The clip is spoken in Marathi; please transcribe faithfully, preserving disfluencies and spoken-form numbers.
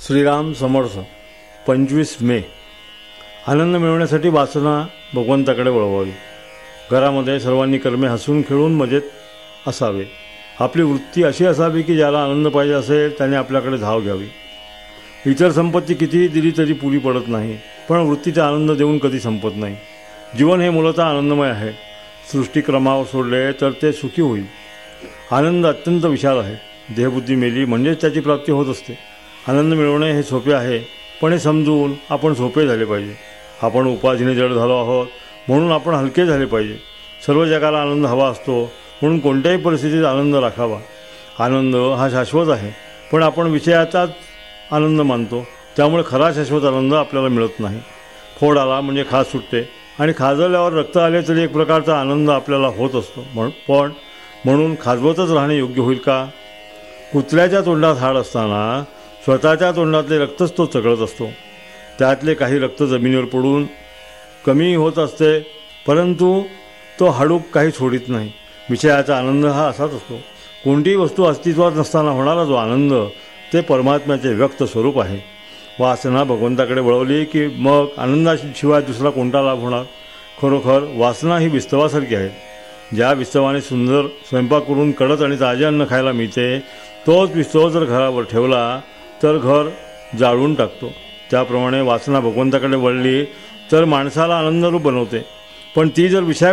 श्रीराम समर्थ. पंचवीस मे. आनंद मिळवण्यासाठी वासना भगवंताकडे वळवावी. घरामध्ये सर्वांनी कर्मे हसून खेळून मजेत असावे. आपली वृत्ती अशी असावी की ज्याला आनंद पाहिजे असेल त्याने आपल्याकडे धाव घ्यावी. इतर संपत्ती कितीही दिली तरी पुरी पडत नाही, पण वृत्तीचा आनंद देऊन कधी संपत नाही. जीवन हे मूलतः आनंदमय आहे. सृष्टिक्रमावर सोडले तर ते सुखी होईल. आनंद अत्यंत विशाल आहे. देहबुद्धी मेली म्हणजेच त्याची प्राप्ती होत असते. आनंद मिळवणे हे सोपे आहे, पण हे समजून आपण सोपे झाले पाहिजे. आपण उपाधीने जड झालो आहोत म्हणून आपण हलके झाले पाहिजे. सर्व जगाला आनंद हवा असतो म्हणून कोणत्याही परिस्थितीत आनंद राखावा. आनंद हा शाश्वत आहे, पण आपण विषयाचाच आनंद मानतो, त्यामुळे खरा शाश्वत आनंद आपल्याला मिळत नाही. फोड आला म्हणजे खाज सुटते आणि खाजवल्यावर रक्त आले तरी एक प्रकारचा आनंद आपल्याला होत असतो. म्हण पण म्हणून खाजवतच राहणे योग्य होईल का? कुत्र्याच्या तोंडात हाड असताना स्वतःच्या तोंडातले रक्तच तो चघळत असतो. त्यातले काही रक्त जमिनीवर पडून कमी होत असते, परंतु तो हाडूक काही सोडित नाही. विषयाचा आनंद हा असाच असतो. कोणतीही वस्तू अस्तित्वात नसताना होणारा जो आनंद ते परमात्म्याचे व्यक्त स्वरूप आहे. वासना भगवंताकडे वळवली की मग आनंदाशिवाय दुसरा कोणता लाभ होणार? खरोखर वासना ही विस्तवासारखी आहे. ज्या विस्तवाने सुंदर स्वयंपाक करून कडक आणि ताजे अन्न खायला मिळते, तोच विस्तव जर घरावर ठेवला तर घर जाळून टाकतो. त्याप्रमाणे वासना भगवंताकडे वळली तर माणसाला आनंदरूप बनवते, पण ती जर विषया